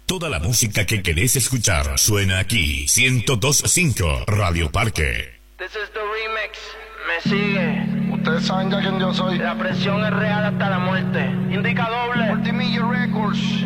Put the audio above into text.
Toda la música que querés escuchar suena aquí. 102.5 Radio Parque. This is the remix. Me sigue. Ustedes saben ya quién yo soy. La presión es real hasta la muerte. Indica doble. Multimillion Records.